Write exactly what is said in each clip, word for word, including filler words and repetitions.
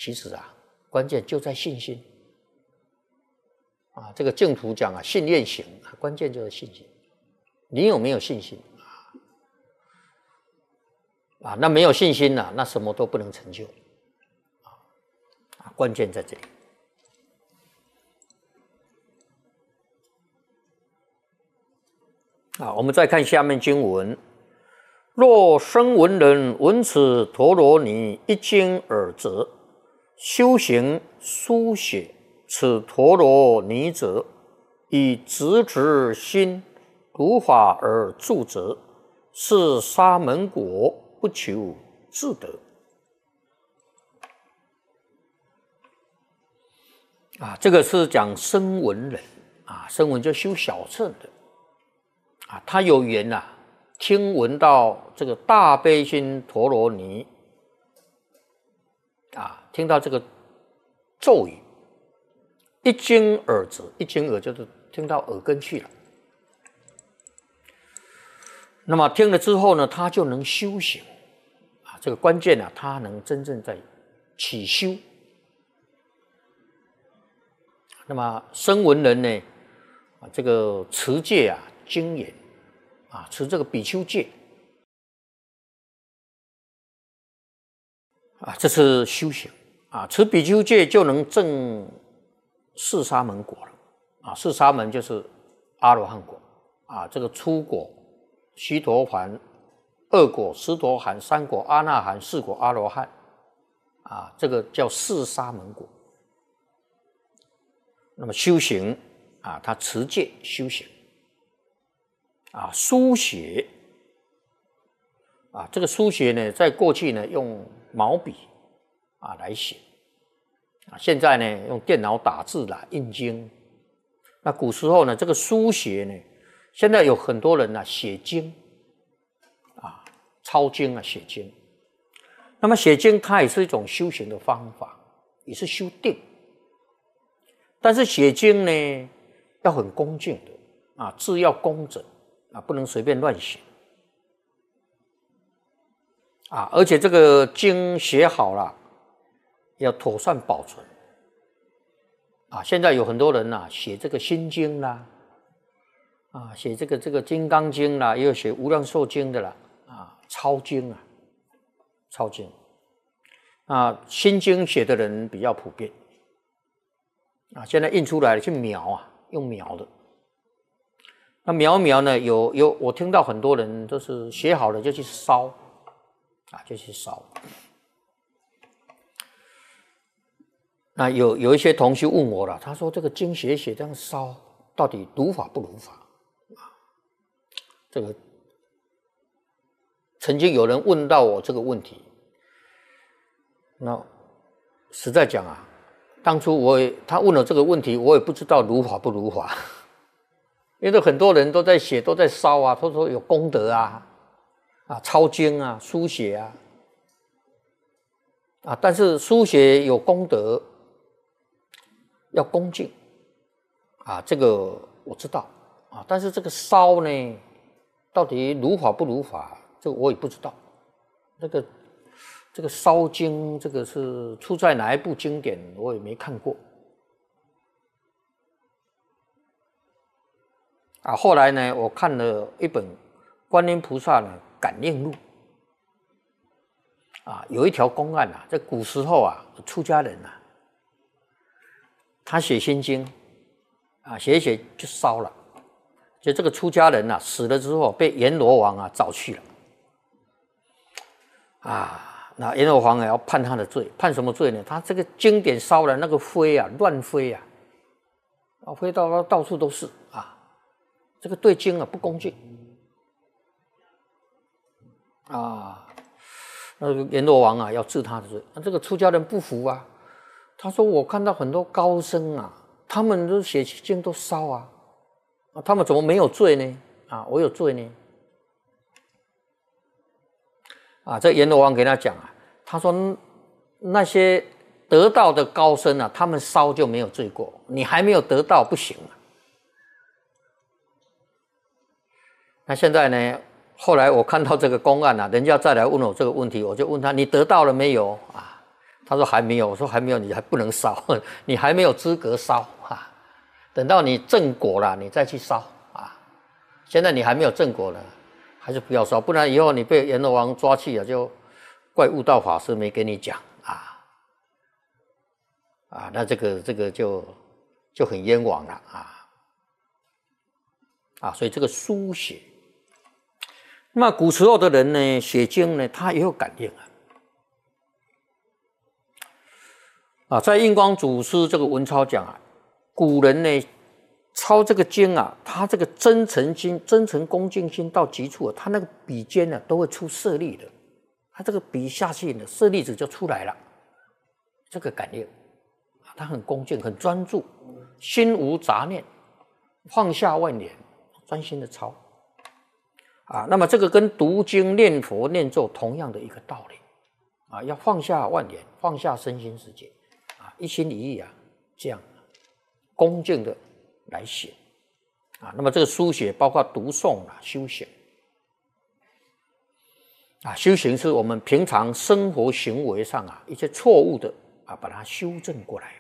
其实啊，关键就在信心啊。这个净土讲啊，信愿行啊，关键就是信心。你有没有信心啊？啊，那没有信心啊，那什么都不能成就啊。关键在这里。啊，我们再看下面经文。若声闻人闻此陀罗尼一经尔则，修行书写此陀罗尼者，以直直心如法而住者，是沙门果，不求自得。啊，这个是讲声闻人啊，声闻就修小乘的啊，他有缘呐、啊。听闻到这个大悲心陀罗尼啊，听到这个咒语，一经耳则，一经耳就是听到耳根去了。那么听了之后呢，他就能修行啊。这个关键啊，他能真正在起修。那么声闻人呢，啊，这个持戒啊，精严。啊，持这个比丘戒啊，这是修行啊。持比丘戒就能证四沙门果了啊。四沙门就是阿罗汉果啊。这个初果须陀洹，二果斯陀含，三果阿那含，四果阿罗汉啊。这个叫四沙门果。那么修行啊，他持戒修行。啊，书写啊，这个书写呢，在过去呢用毛笔啊来写啊，现在呢用电脑打字啦、印经。那古时候呢，这个书写呢，现在有很多人呢、啊、写经啊，抄经啊，写经。那么写经它也是一种修行的方法，也是修定。但是写经呢，要很恭敬的啊，字要工整。啊，不能随便乱写啊！而且这个经写好了，要妥善保存啊。现在有很多人呐、啊，写这个心经啦，啊，写这个这个金刚经啦，也有写无量寿经的啦，啊，抄经啊，抄经啊，心经写的人比较普遍啊。现在印出来了，去描啊，用描的。那描描呢？有有，我听到很多人都是写好了就去烧，啊，就去烧。那有有一些同学问我了，他说这个经写写这样烧，到底如法不如法？啊，这个曾经有人问到我这个问题，那实在讲啊，当初我也他问了这个问题，我也不知道如法不如法。因为很多人都在写，都在烧啊，都说有功德啊，啊，抄经啊，书写啊，啊，但是书写有功德，要恭敬啊，这个我知道啊，但是这个烧呢，到底如法不如法，这个我也不知道。这个这个烧经，这个是出在哪一部经典，我也没看过。啊，后来呢，我看了一本《观音菩萨呢感应录》啊，有一条公案啊，在古时候啊，出家人啊，他写心经啊，写一写就烧了，就这个出家人啊死了之后，被阎罗王啊找去了啊，那阎罗王也要判他的罪，判什么罪呢？他这个经典烧了，那个灰啊乱飞啊，啊飞到到处都是啊。这个对经啊不恭敬啊，那个阎罗王啊要治他的罪。那这个出家人不服啊，他说我看到很多高僧啊，他们都写经都烧啊，啊，他们怎么没有罪呢？啊，我有罪呢。啊，这阎罗王给他讲啊，他说那些得道的高僧啊，他们烧就没有罪过，你还没有得到不行啊。那现在呢？后来我看到这个公案啊，人家再来问我这个问题，我就问他：你得到了没有啊？他他说还没有，我说还没有，你还不能烧，你还没有资格烧啊。等到你正果了，你再去烧啊。现在你还没有正果呢，还是不要烧，不然以后你被阎罗王抓去了，就怪悟道法师没跟你讲啊啊，那这个这个就就很冤枉了啊啊，所以这个书写，那么古时候的人呢，写经呢，他也有感应啊。啊，在印光祖师这个文钞讲啊，古人呢抄这个经啊，他这个真诚心、真诚恭敬心到极处啊，他那个笔尖呢都会出舍利的，他这个笔下去呢，舍利子就出来了，这个感应，他很恭敬、很专注，心无杂念，放下万念，专心的抄。啊，那么这个跟读经、念佛、念咒同样的一个道理啊，要放下万念，放下身心世界。一心一意啊，这样恭敬的来写啊。那么这个书写包括读诵啊、修行啊。修行是我们平常生活行为上啊一些错误的啊，把它修正过来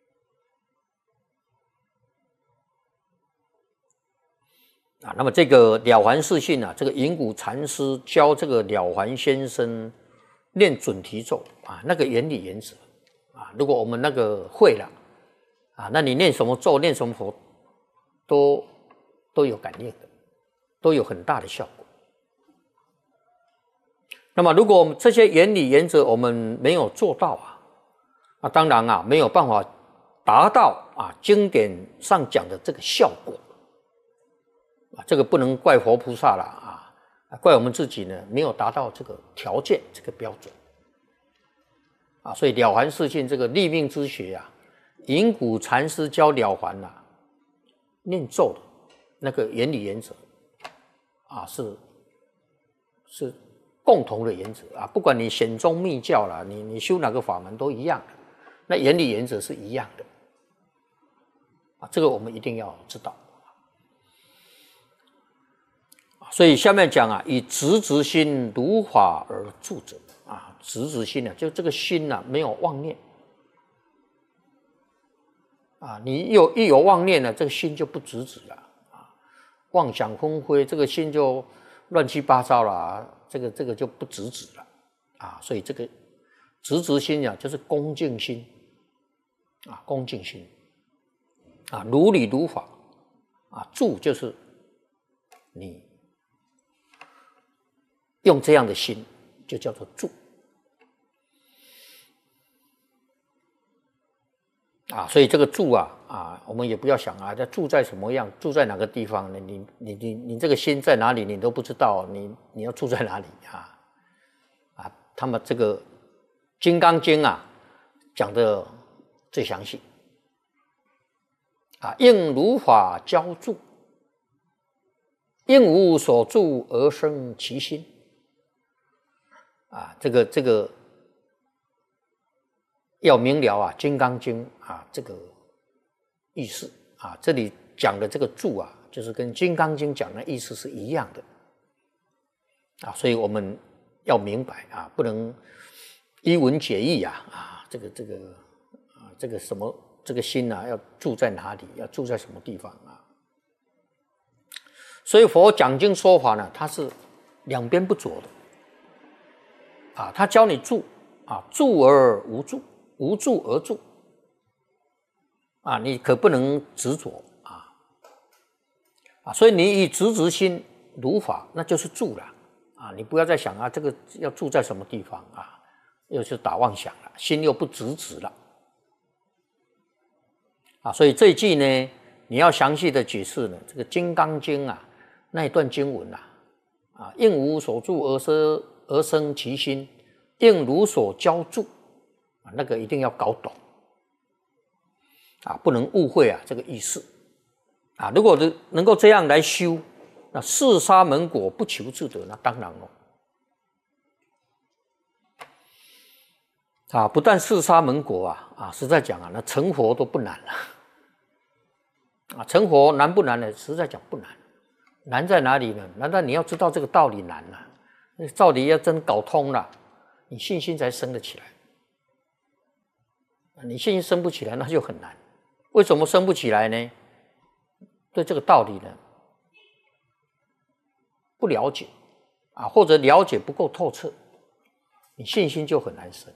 啊。那么这个了凡四训啊，这个云谷禅师教这个了凡先生念准提咒啊，那个原理原则。啊，如果我们那个会了，啊，那你念什么咒、念什么佛，都都有感应的，都有很大的效果。那么，如果我们这些原理原则我们没有做到啊，那当然啊，没有办法达到啊经典上讲的这个效果啊，这个不能怪佛菩萨了啊，怪我们自己呢没有达到这个条件、这个标准。啊，所以了凡四训这个立命之学啊，云谷禅师教了凡啊，念咒的那个原理原则啊，是是共同的原则啊，不管你显宗密教啦，你你修哪个法门都一样的，那原理原则是一样的啊，这个我们一定要知道。所以下面讲啊，以直直心如法而住者。啊，直直心啊，就这个心啊，没有妄念啊。你有一有妄念呢，这个心就不直直了啊，妄想纷飞，这个心就乱七八糟了啊，这个这个就不直直了啊。所以这个直直心啊，就是恭敬心啊，恭敬心啊，如理如法啊，住就是你用这样的心。就叫做住啊，所以这个住啊啊，我们也不要想啊，这住在什么样，住在哪个地方呢？你你你你这个心在哪里，你都不知道，你你要住在哪里啊？啊，他们这个《金刚经》啊讲的最详细啊，应如法教住，应无所住而生其心。啊，这个这个要明了啊，《金刚经》啊这个意思啊，这里讲的这个住啊，就是跟《金刚经》讲的意思是一样的啊，所以我们要明白啊，不能一文解义啊啊，这个这个啊这个什么这个心啊，要住在哪里，要住在什么地方啊？所以佛讲经说法呢，它是两边不着的。啊，他教你住啊，住而无住，无住而住啊，你可不能执着啊啊，所以你以直直心如法，那就是住了啊，你不要再想啊，这个要住在什么地方啊，又是打妄想了，心又不直直了啊，所以这一句呢，你要详细的解释呢，这个《金刚经》啊那一段经文啊，啊，应无所住而生。而生其心，应如所教住啊，那个一定要搞懂啊，不能误会啊这个意思啊。如果能够这样来修，那四沙门果不求自得，那当然了啊。不但四沙门果啊啊，实在讲啊，那成佛都不难了啊。成佛难不难呢？实在讲不难，难在哪里呢？难道你要知道这个道理难了？道理要真搞通了，你信心才生得起来你信心生不起来，那就很难。为什么生不起来呢？对这个道理呢不了解啊，或者了解不够透彻，你信心就很难生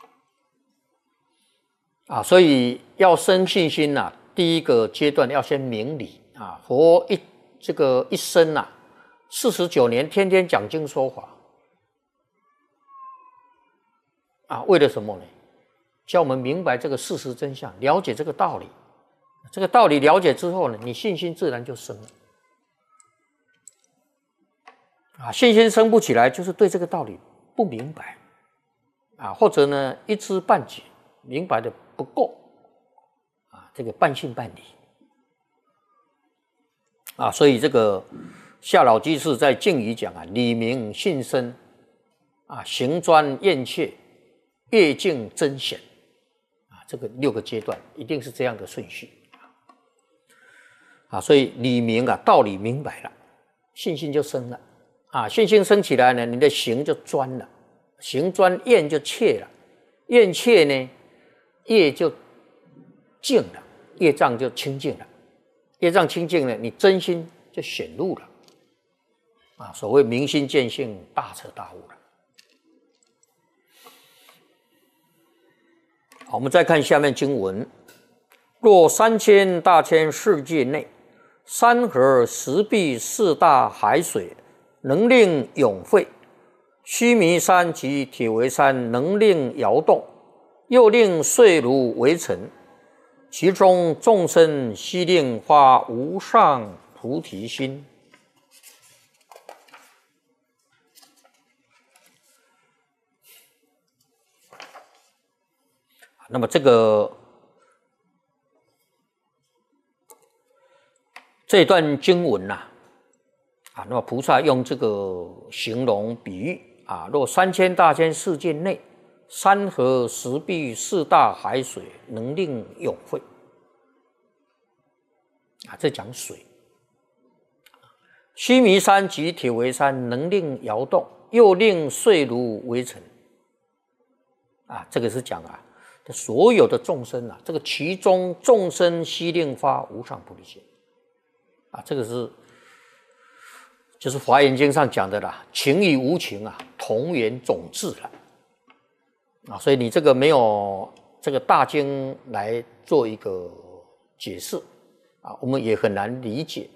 啊。所以要生信心呐、啊，第一个阶段要先明理啊。佛一这个一生啊，四十九年天天讲经说法啊，为了什么呢？教我们明白这个事实真相，了解这个道理。这个道理了解之后呢，你信心自然就生了。啊，信心生不起来，就是对这个道理不明白，啊，或者呢一知半解，明白的不够，啊，这个半信半疑。啊，所以这个夏老居士在敬语讲啊，理明信深，啊，行专厌切，业净真显，啊，这个六个阶段一定是这样的顺序。啊，所以理明啊，道理明白了，信心就生了啊。信心生起来呢，你的行就专了，行专厌就切了，厌切呢，业就净了，业障就清净了，业障清净呢，你真心就显露了啊。所谓明心见性，大彻大悟了。好，我们再看下面经文：若三千大千世界内，山河石壁四大海水，能令永废；须弥山及铁围山，能令摇动，又令碎如围城。其中众生悉令发无上菩提心。那么这个这段经文呐、啊，啊，那么菩萨用这个形容比喻啊，若三千大千世界内，山河石壁四大海水，能令永废。啊，这讲水。须弥山及铁围山，能令摇动，又令碎如围城。啊，这个是讲啊，所有的众生啊，这个其中众生悉令发无上菩提心。啊，这个是就是《华严经》上讲的啦，情与无情啊，同源种智了。啊，所以你这个没有这个大经来做一个解释啊，我们也很难理解。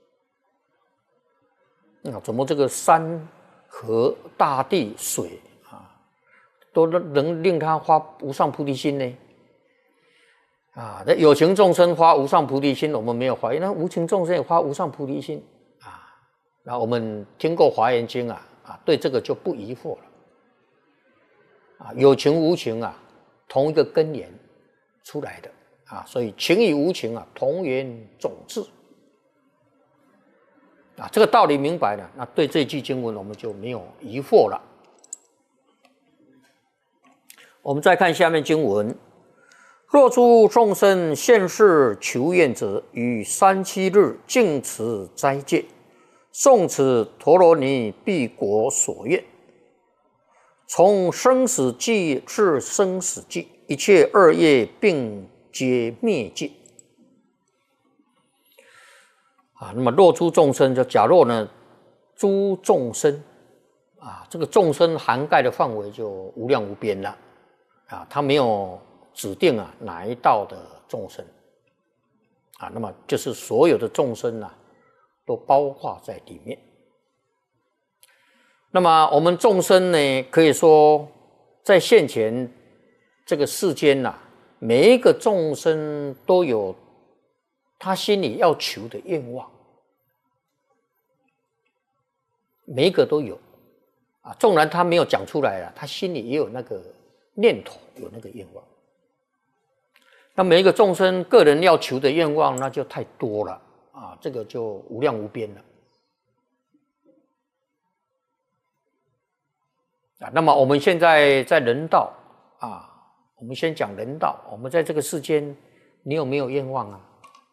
啊，怎么这个山河大地水啊，都能令他发无上菩提心呢？啊，那有情众生发无上菩提心，我们没有怀疑；那无情众生也发无上菩提心啊。那我们听过《华严经》啊，啊，对这个就不疑惑了。啊，有情无情啊，同一个根源出来的啊，所以情与无情啊，同源种智啊，这个道理明白了，那对这句经文我们就没有疑惑了。我们再看下面经文。若诸众生现世求愿者，于三七日净持斋戒，诵持陀罗尼彼国所愿，从生死际至生死际，一切恶业并皆灭尽。啊，那么若诸众生，就假若呢，诸众生啊，这个众生涵盖的范围就无量无边了啊，它没有指定啊哪一道的众生啊，那么就是所有的众生啊都包括在里面。那么我们众生呢，可以说在现前这个世间呐、啊，每一个众生都有他心里要求的愿望，每一个都有啊，纵然他没有讲出来啊，他心里也有那个念头，有那个愿望。那每一个众生个人要求的愿望，那就太多了啊，这个就无量无边了啊。那么我们现在在人道啊，我们先讲人道，我们在这个世间，你有没有愿望啊？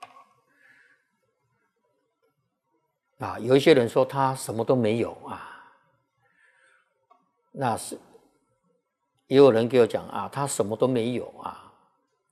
啊，有一些人说他什么都没有啊，那是也有人给我讲啊，他什么都没有啊。